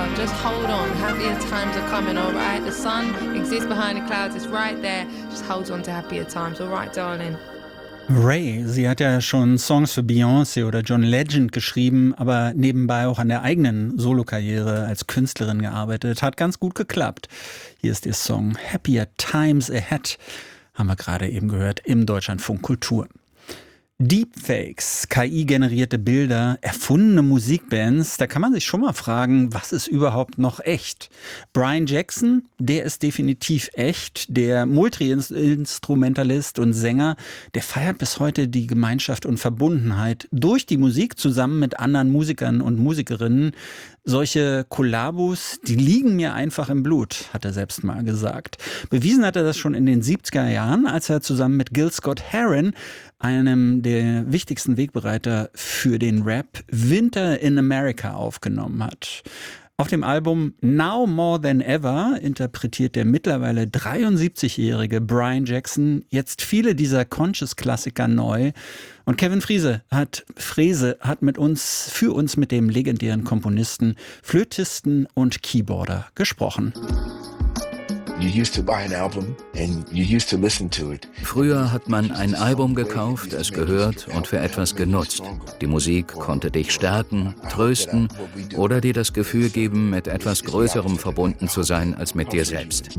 Just hold on. Happier times are coming, alright? The sun exists behind the clouds. It's right there. Just hold on to happier times, alright, darling? Ray, sie hat ja schon Songs für Beyoncé oder John Legend geschrieben, aber nebenbei auch an der eigenen Solokarriere als Künstlerin gearbeitet. Hat ganz gut geklappt. Hier ist ihr Song Happier Times Ahead, haben wir gerade eben gehört, im Deutschlandfunk Kultur. Deepfakes, KI-generierte Bilder, erfundene Musikbands, da kann man sich schon mal fragen, was ist überhaupt noch echt? Brian Jackson, der ist definitiv echt. Der Multi-Instrumentalist und Sänger, der feiert bis heute die Gemeinschaft und Verbundenheit durch die Musik zusammen mit anderen Musikern und Musikerinnen. Solche Kollabos, die liegen mir einfach im Blut, hat er selbst mal gesagt. Bewiesen hat er das schon in den 70er Jahren, als er zusammen mit Gil Scott-Heron, einem der wichtigsten Wegbereiter für den Rap, Winter in America aufgenommen hat. Auf dem Album Now More Than Ever interpretiert der mittlerweile 73-jährige Brian Jackson jetzt viele dieser Conscious-Klassiker neu. Und Kevin Frese hat für uns mit dem legendären Komponisten, Flötisten und Keyboarder gesprochen. Früher hat man ein Album gekauft, es gehört und für etwas genutzt. Die Musik konnte dich stärken, trösten oder dir das Gefühl geben, mit etwas Größerem verbunden zu sein als mit dir selbst.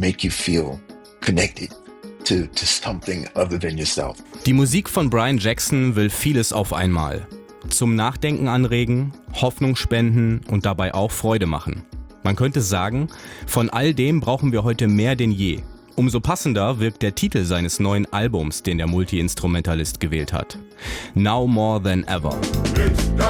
Die Musik von Brian Jackson will vieles auf einmal. Zum Nachdenken anregen, Hoffnung spenden und dabei auch Freude machen. Man könnte sagen, von all dem brauchen wir heute mehr denn je. Umso passender wirkt der Titel seines neuen Albums, den der Multi-Instrumentalist gewählt hat. Now More Than Ever.